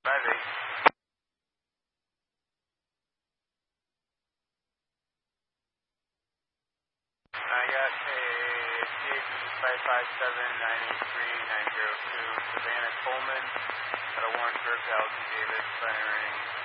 58. I got a CAD 557-983-902 Savannah Coleman at a Warrensburg, Allison Davis, firing